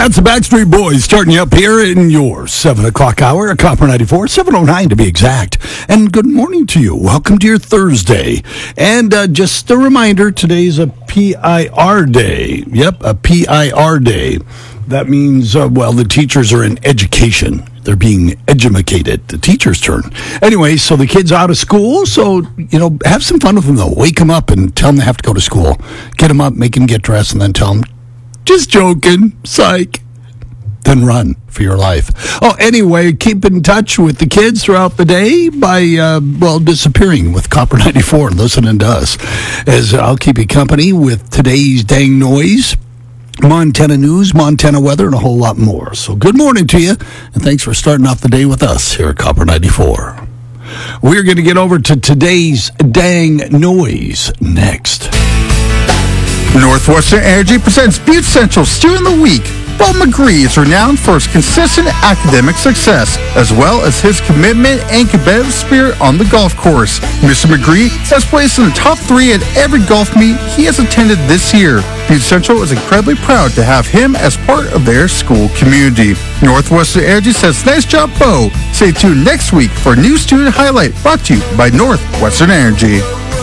That's the Backstreet Boys starting you up here in your 7 o'clock hour at Copper 94, 7:09 to be exact. And good morning to you. Welcome to your Thursday. And just a reminder, today's a PIR day. Yep, a PIR day. That means, the teachers are in education. They're being edumacated. The teacher's turn. Anyway, so the kid's out of school, so, have some fun with them, though. Wake them up and tell them they have to go to school. Get them up, make them get dressed, and then tell them, just joking, psych. Then run for your life. Oh, anyway, keep in touch with the kids throughout the day by, disappearing with Copper 94 and listening to us. As I'll keep you company with today's dang noise, Montana news, Montana weather, and a whole lot more. So good morning to you, and thanks for starting off the day with us here at Copper 94. We're going to get over to today's dang noise next. Northwestern Energy presents Butte Central Student of the Week. Bob McGree is renowned for his consistent academic success, as well as his commitment and competitive spirit on the golf course. Mr. McGree has placed in the top 3 at every golf meet he has attended this year. Butte Central is incredibly proud to have him as part of their school community. Northwestern Energy says, nice job, Bo. Stay tuned next week for a new student highlight brought to you by Northwestern Energy.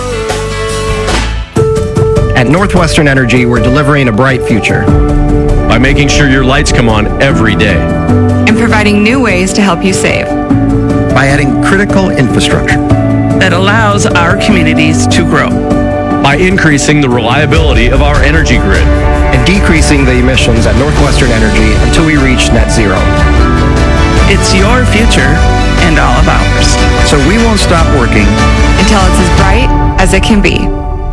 At Northwestern Energy, we're delivering a bright future by making sure your lights come on every day and providing new ways to help you save, by adding critical infrastructure that allows our communities to grow, by increasing the reliability of our energy grid, and decreasing the emissions at Northwestern Energy until we reach net zero. It's your future and all of ours. So we won't stop working until it's as bright as it can be.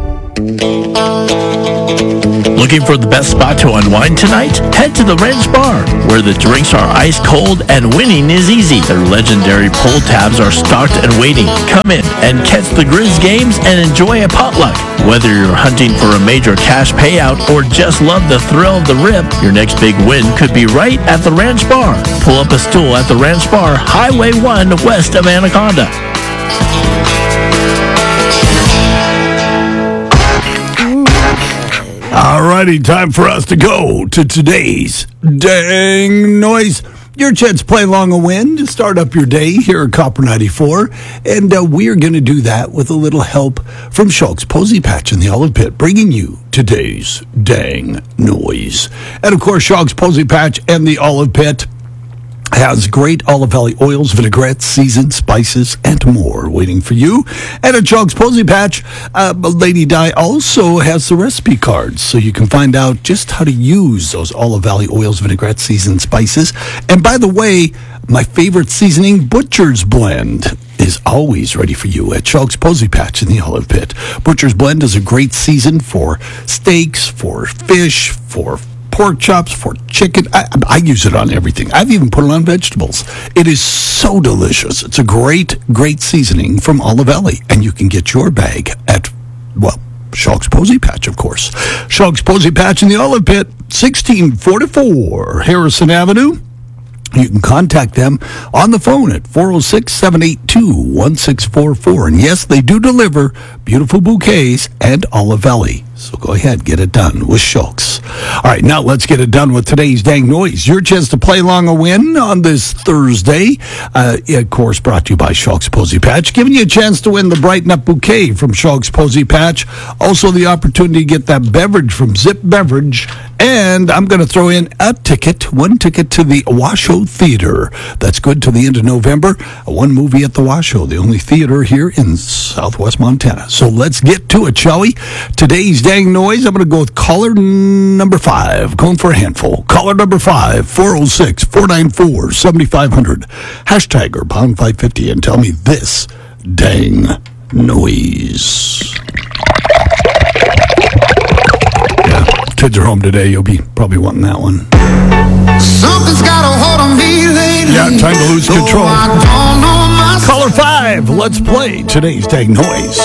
Looking for the best spot to unwind tonight? Head to the Ranch Bar, where the drinks are ice cold and winning is easy. Their legendary pull tabs are stocked and waiting. Come in and catch the Grizz games and enjoy a potluck. Whether you're hunting for a major cash payout or just love the thrill of the rip, your next big win could be right at the Ranch Bar. Pull up a stool at the Ranch Bar, Highway 1 west of Anaconda. Alrighty, time for us to go to today's dang noise. Your chance to play along a win to start up your day here at Copper 94. And we're going to do that with a little help from Shulk's Posy Patch in the Olive Pit, bringing you today's dang noise. And of course, Shulk's Posy Patch and the Olive Pit has great Olive Valley oils, vinaigrettes, seasoned spices, and more waiting for you. And at Shulk's Posy Patch, Lady Di also has the recipe cards, so you can find out just how to use those Olive Valley oils, vinaigrettes, seasoned spices. And by the way, my favorite seasoning, Butcher's Blend, is always ready for you at Shulk's Posy Patch in the Olive Pit. Butcher's Blend is a great season for steaks, for fish, for pork chops, for chicken. I use it on everything. I've even put it on vegetables. It is so delicious. It's a great, great seasoning from Olive Valley. And you can get your bag at, Shulk's Posy Patch, of course. Shulk's Posy Patch in the Olive Pit, 1644 Harrison Avenue. You can contact them on the phone at 406-782-1644. And yes, they do deliver beautiful bouquets and Olive Valley. So go ahead, get it done with Shulk's. All right, now let's get it done with today's dang noise. Your chance to play along a win on this Thursday. Of course, brought to you by Shulk's Posy Patch. Giving you a chance to win the Brighten Up Bouquet from Shulk's Posy Patch. Also the opportunity to get that beverage from Zip Beverage. And I'm going to throw in one ticket to the Washoe Theater. That's good to the end of November. One movie at the Washoe, the only theater here in southwest Montana. So let's get to it, shall we? Today's dang noise, I'm going to go with caller number 5. Going for a handful. Caller number 5, 406-494-7500. Hashtag or pound 550 and tell me this dang noise. Kids are home today. You'll be probably wanting that one. Something's got a hold on me lately. Yeah, time to lose control. Caller 5, let's play today's dang noise.